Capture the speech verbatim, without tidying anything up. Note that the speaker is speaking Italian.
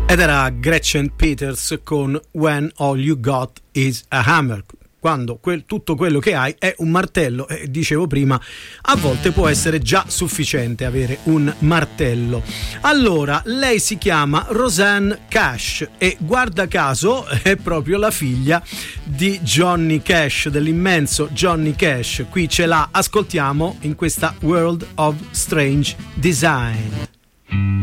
Ed era Gretchen Peters con When All You Got Is a Hammer. Quando quel, tutto quello che hai è un martello, e dicevo prima, a volte può essere già sufficiente avere un martello. Allora, lei si chiama Rosanne Cash e guarda caso è proprio la figlia di Johnny Cash, dell'immenso Johnny Cash. Qui ce la ascoltiamo in questa World of Strange Design.